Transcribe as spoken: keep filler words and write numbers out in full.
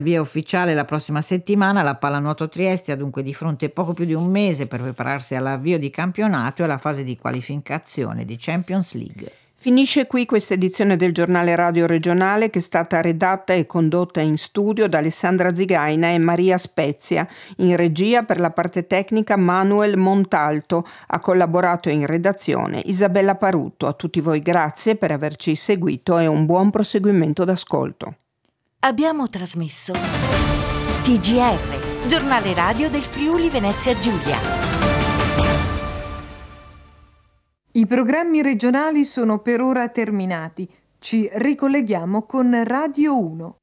Via ufficiale la prossima settimana, la Pallanuoto Trieste ha dunque di fronte poco più di un mese per prepararsi all'avvio di campionato e alla fase di qualificazione di Champions League. Finisce qui questa edizione del giornale radio regionale, che è stata redatta e condotta in studio da Alessandra Zigaina e Maria Spezia. In regia per la parte tecnica Manuel Montalto. Ha collaborato in redazione Isabella Parutto. A tutti voi grazie per averci seguito e un buon proseguimento d'ascolto. Abbiamo trasmesso T G R, giornale radio del Friuli Venezia Giulia. I programmi regionali sono per ora terminati. Ci ricolleghiamo con Radio uno.